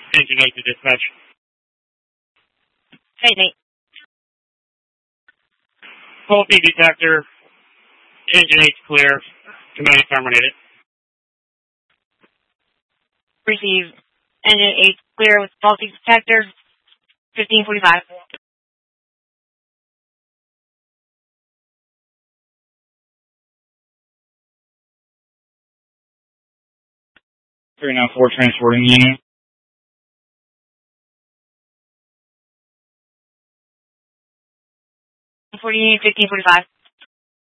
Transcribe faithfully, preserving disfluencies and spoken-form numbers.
Engine eight to dispatch. Hey, Nate. Faulty detector. Engine eight's clear. Command terminated. Receive. Engine eight clear with faulty detector. fifteen forty-five. three nine four transporting unit. forty, fifteen forty-five.